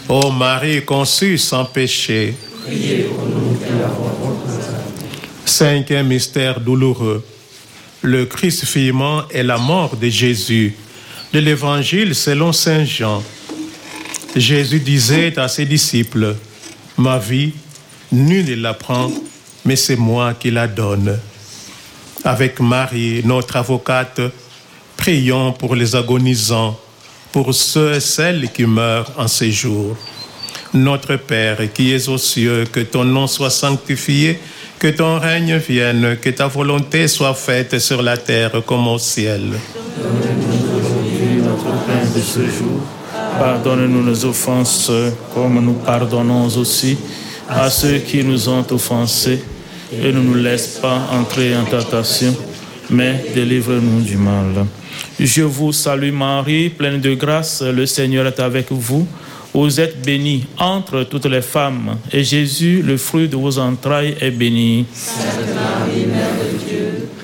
Ô Marie conçue sans péché. Priez pour nous qui l'avons rencontré. Cinquième mystère douloureux, le crucifixion et la mort de Jésus. De l'Évangile selon saint Jean. Jésus disait à ses disciples, « Ma vie, nul ne la prend, mais c'est moi qui la donne. » Avec Marie, notre avocate, prions pour les agonisants, pour ceux et celles qui meurent en ces jours. Notre Père qui es aux cieux, que ton nom soit sanctifié, que ton règne vienne, que ta volonté soit faite sur la terre comme au ciel. Donne-nous aujourd'hui notre pain de ce jour. Pardonne-nous nos offenses, comme nous pardonnons aussi à ceux qui nous ont offensés. Et ne nous laisse pas entrer en tentation, mais délivre-nous du mal. Je vous salue Marie, pleine de grâce, le Seigneur est avec vous. Vous êtes bénie entre toutes les femmes, et Jésus, le fruit de vos entrailles, est béni. Sainte Marie, Mère de Dieu,